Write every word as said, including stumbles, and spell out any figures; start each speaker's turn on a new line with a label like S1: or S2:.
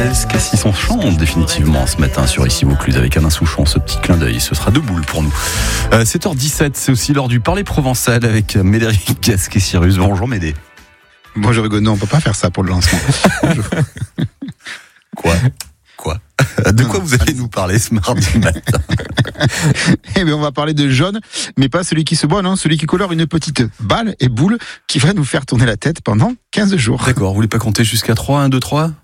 S1: Cassis, on chante définitivement ce matin sur Ici Vaucluse avec Alain Souchon, ce petit clin d'œil, ce sera deux boules pour nous. Euh, sept heures dix-sept, c'est aussi l'heure du Parler Provençal avec Médéric Gasquet-Cyrus. Bonjour Médé.
S2: Bonjour Hugo, non on peut pas faire ça pour le lancement.
S1: Quoi Quoi De quoi vous allez nous parler ce mardi matin?
S2: Eh bien, on va parler de jaune, mais pas celui qui se boit, non, celui qui colore une petite balle et boule qui va nous faire tourner la tête pendant quinze jours.
S1: D'accord, vous voulez pas compter jusqu'à trois, un, deux, trois?